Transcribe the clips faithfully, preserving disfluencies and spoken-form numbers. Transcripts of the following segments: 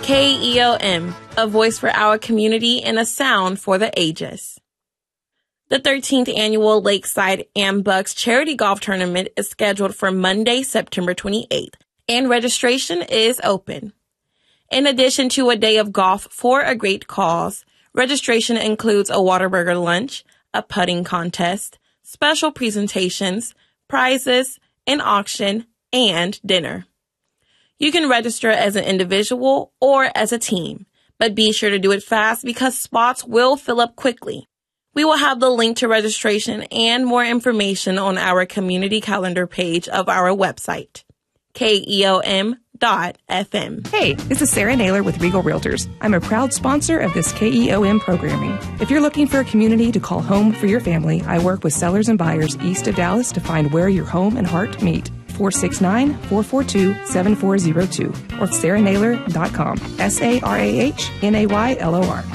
K E O M, a voice for our community and a sound for the ages. The thirteenth Annual Lakeside Ambucks Charity Golf Tournament is scheduled for Monday, September twenty-eighth, and registration is open. In addition to a day of golf for a great cause, registration includes a Whataburger lunch, a putting contest, special presentations, prizes, an auction, and dinner. You can register as an individual or as a team, but be sure to do it fast because spots will fill up quickly. We will have the link to registration and more information on our community calendar page of our website, K E O M dot F M. Hey, this is Sarah Naylor with Regal Realtors. I'm a proud sponsor of this K E O M programming. If you're looking for a community to call home for your family, I work with sellers and buyers east of Dallas to find where your home and heart meet. four six nine, four four two, seven four zero two or sarah naylor dot com. S A R A H N A Y L O R.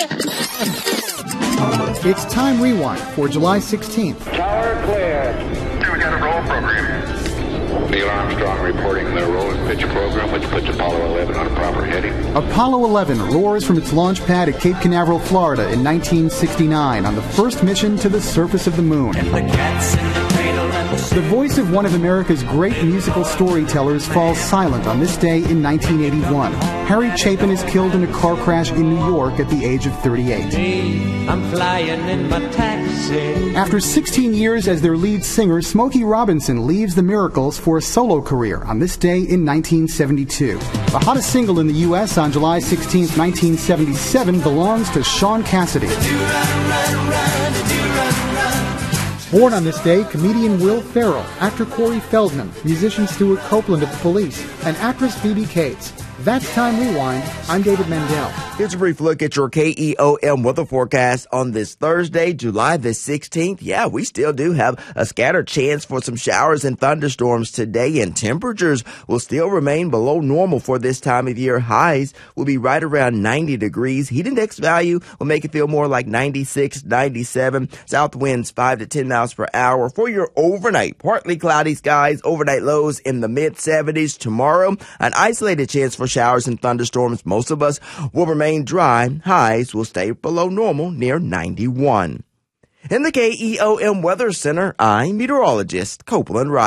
It's Time Rewind for July sixteenth. Tower clear. Hey, we got a roll program. Neil Armstrong reporting the roll and pitch program, which puts Apollo eleven on a proper heading. Apollo eleven roars from its launch pad at Cape Canaveral, Florida in nineteen sixty-nine on the first mission to the surface of the moon. And the cats in the cradle and the... The voice of one of America's great musical storytellers falls silent on this day in nineteen eighty-one. Harry Chapin is killed in a car crash in New York at the age of thirty-eight. I'm flying in my taxi. After sixteen years as their lead singer, Smokey Robinson leaves the Miracles for a solo career on this day in nineteen seventy-two. The hottest single in the U S on July sixteenth, nineteen seventy-seven belongs to Sean Cassidy. Born on this day, comedian Will Ferrell, actor Corey Feldman, musician Stuart Copeland of the Police, and actress Phoebe Cates. That's Time Rewind. I'm David Mendel. Here's a brief look at your K E O M weather forecast on this Thursday, July the sixteenth. Yeah, we still do have a scattered chance for some showers and thunderstorms today, and temperatures will still remain below normal for this time of year. Highs will be right around ninety degrees. Heat index value will make it feel more like ninety-six, ninety-seven. South winds five to ten miles per hour. For your overnight, partly cloudy skies, overnight lows in the mid seventies. Tomorrow, an isolated chance for showers and thunderstorms. Most of us will remain dry. Highs will stay below normal near ninety-one. In the K E O M Weather Center, I'm meteorologist Copeland Wright.